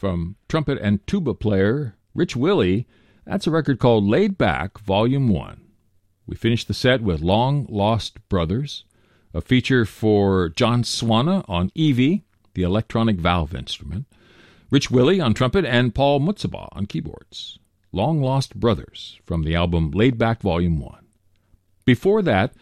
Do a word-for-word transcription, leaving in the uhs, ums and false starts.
from trumpet and tuba player Rich Willie. That's a record called Laid Back, Volume one. We finished the set with Long Lost Brothers, a feature for John Swana on Evie, the electronic valve instrument, Rich Willie on trumpet, and Paul Mutzaba on keyboards. Long Lost Brothers from the album Laid Back Volume one. Before that,